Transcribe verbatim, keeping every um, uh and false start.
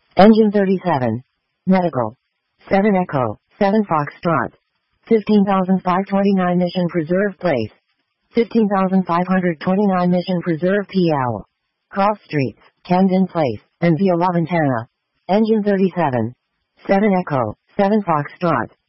Engine thirty-seven. Medical. seven Echo, seven Foxtrot. fifteen thousand five hundred twenty-nine Mission Preserve Place. fifteen thousand five hundred twenty-nine Mission Preserve P L. Cross Streets, Camden Place, and Via La Ventana. Engine thirty-seven. seven Echo, seven Foxtrot.